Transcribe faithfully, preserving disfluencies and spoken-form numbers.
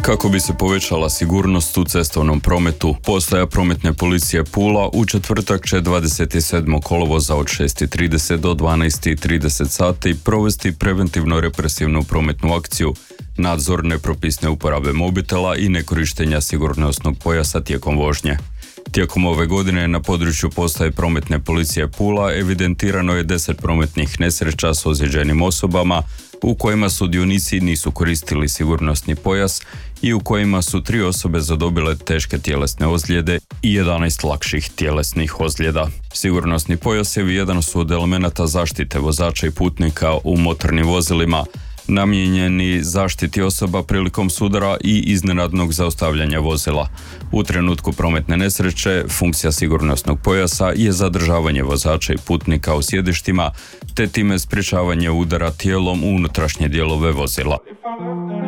Kako bi se povećala sigurnost u cestovnom prometu, postaja prometne policije Pula u četvrtak će dvadeset sedmog kolovoza od šest i trideset do dvanaest i trideset sati provesti preventivno-represivnu prometnu akciju, nadzor nepropisne uporabe mobitela i nekorištenja sigurnosnog pojasa tijekom vožnje. Tijekom ove godine na području postaje prometne policije Pula evidentirano je deset prometnih nesreća s ozlijeđenim osobama u kojima sudionici nisu koristili sigurnosni pojas i u kojima su tri osobe zadobile teške tjelesne ozljede i jedanaest lakših tjelesnih ozljeda. Sigurnosni pojasevi jedan su od elemenata zaštite vozača i putnika u motornim vozilima, namijenjeni zaštiti osoba prilikom sudara i iznenadnog zaustavljanja vozila. U trenutku prometne nesreće funkcija sigurnosnog pojasa je zadržavanje vozača i putnika u sjedištima, te time sprječavanje udara tijelom u unutrašnje dijelove vozila.